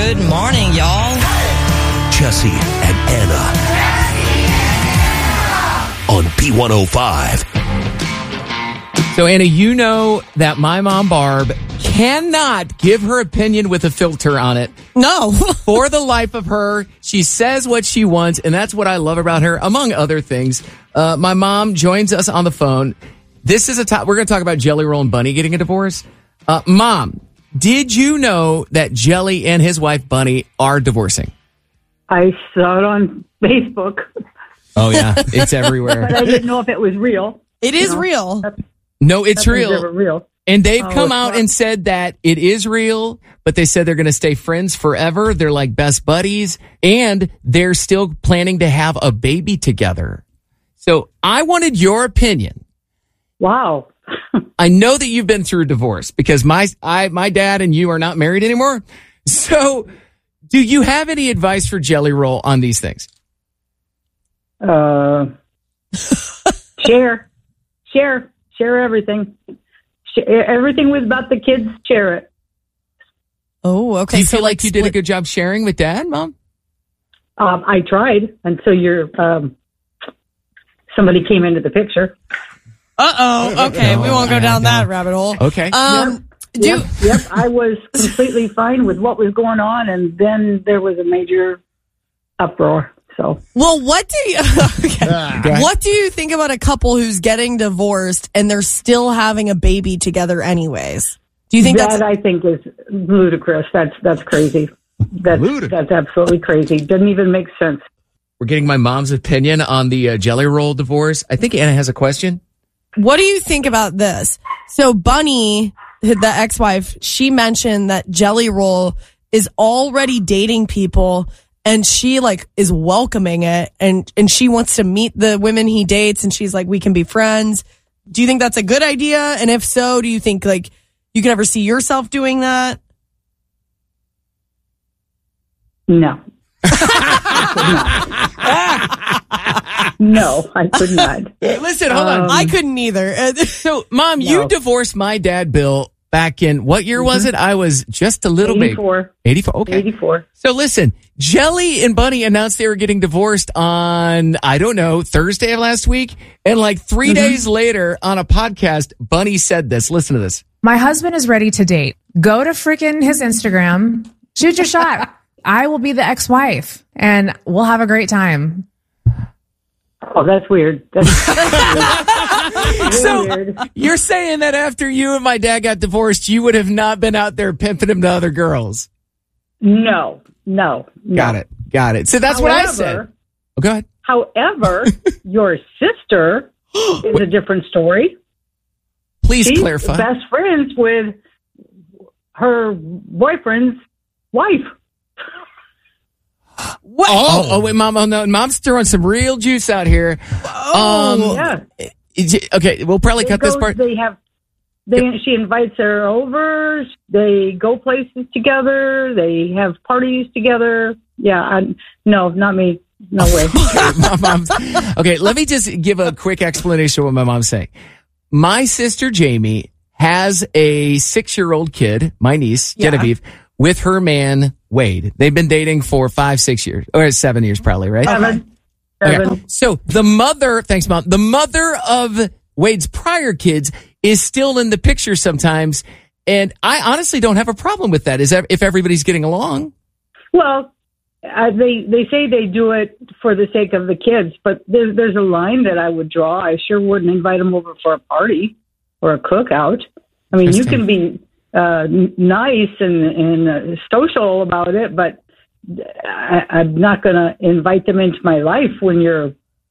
Good morning, y'all. Jesse and Anna on B105. So, Anna, you know that my mom, Barb, cannot give her opinion with a filter on it. No. For the life of her, she says what she wants, and that's what I love about her, among other things. My mom joins us on the phone. This is we're going to talk about Jelly Roll and Bunny getting a divorce. Mom, did you know that Jelly and his wife, Bunny, are divorcing? I saw it on Facebook. Oh, yeah. It's everywhere. But I didn't know if it was real. It is real. No, it's Nothing's real. ever real. And they've come out and said that it is real, but they said they're going to stay friends forever. They're like best buddies, and they're still planning to have a baby together. So I wanted your opinion. Wow. I know that you've been through a divorce because my dad and you are not married anymore. So do you have any advice for Jelly Roll on these things? Share everything. Everything was about the kids. Share it. Oh, okay. Do you feel like you did a good job sharing with Dad, Mom? I tried until somebody came into the picture. Uh-oh. Okay, we won't go down that rabbit hole. Okay. Yep, I was completely fine with what was going on, and then there was a major uproar. So, well, what do you think about a couple who's getting divorced and they're still having a baby together anyways? Do you think that I think is ludicrous? That's crazy. That's absolutely crazy. Doesn't even make sense. We're getting my mom's opinion on the Jelly Roll divorce. I think Anna has a question. What do you think about this? So Bunny, the ex-wife, she mentioned that Jelly Roll is already dating people and she is welcoming it and she wants to meet the women he dates and she's like, we can be friends. Do you think that's a good idea? And if so, do you think you can ever see yourself doing that? No. No, I could not. Listen, hold on. I couldn't either. So, Mom, you divorced my dad, Bill, back in, what year was it? I was just a little 84. baby. 84. Okay. 84. So listen, Jelly and Bunny announced they were getting divorced on, I don't know, Thursday of last week. And 3 days later on a podcast, Bunny said this. Listen to this. My husband is ready to date. Go to freaking his Instagram. Shoot your shot. I will be the ex-wife and we'll have a great time. Oh, that's weird. That's So weird. You're saying that after you and my dad got divorced, you would have not been out there pimping him to other girls? No. Got it. So that's what I said. Oh, go ahead. However, your sister is a different story. Please She's clarify. Best friends with her boyfriend's wife. What? Oh, wait, Mom. Oh, no. Mom's throwing some real juice out here. Yeah. Okay, we'll probably cut this part. She invites her over. They go places together. They have parties together. Yeah. No, not me. No way. Okay, let me just give a quick explanation of what my mom's saying. My sister Jamie has a 6-year-old kid, my niece, Genevieve, with her man, Wade. They've been dating for 5-6 years, or 7 years probably, right? 7. Okay. So the mother, thanks, Mom, the mother of Wade's prior kids is still in the picture sometimes. And I honestly don't have a problem with that. If everybody's getting along. Well, they say they do it for the sake of the kids, but there's a line that I would draw. I sure wouldn't invite them over for a party or a cookout. I mean, you can be nice and social about it, but I'm not going to invite them into my life when you're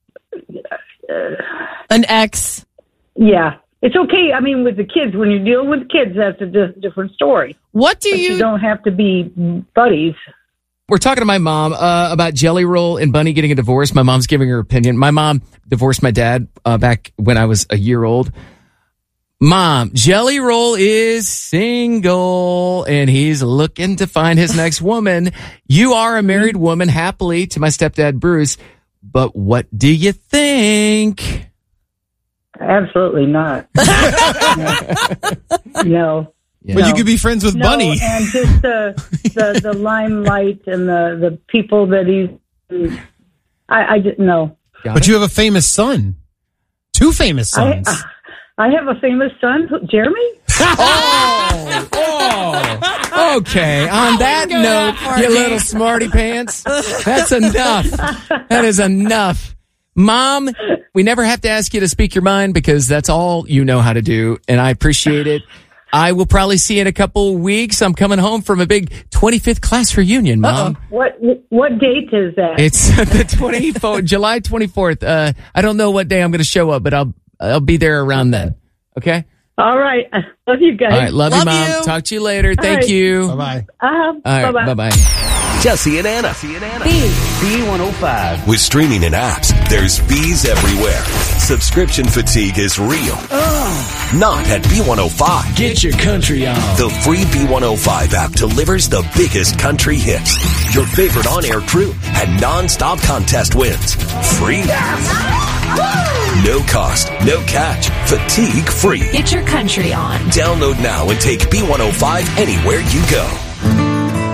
an ex. Yeah. It's okay. I mean, with the kids, when you're dealing with kids, that's a different story. But you don't have to be buddies. We're talking to my mom about Jelly Roll and Bunny getting a divorce. My mom's giving her opinion. My mom divorced my dad back when I was a year old. Mom, Jelly Roll is single and he's looking to find his next woman. You are a married woman, happily, to my stepdad, Bruce. But what do you think? Absolutely not. No. But you could be friends with Bunny. And just the limelight and the people that he's. I didn't know. But you have a famous son. 2 famous sons. I have a famous son, Jeremy. Okay. On that note, you little smarty pants. That's enough. That is enough. Mom, we never have to ask you to speak your mind because that's all you know how to do, and I appreciate it. I will probably see you in a couple weeks. I'm coming home from a big 25th class reunion, Mom. What date is that? It's the July 24th. I don't know what day I'm going to show up, but I'll be there around then. Okay? All right. I love you guys. All right. Love you, Mom. Talk to you later. Thank you. Bye-bye. All right. Bye-bye. Jesse and Anna. B105. With streaming and apps, there's fees everywhere. Subscription fatigue is real. Not at B105. Get your country on. The free B105 app delivers the biggest country hits, your favorite on-air crew, and non-stop contest wins. Free. No cost, no catch, fatigue free. Get your country on. Download now and take B105 anywhere you go.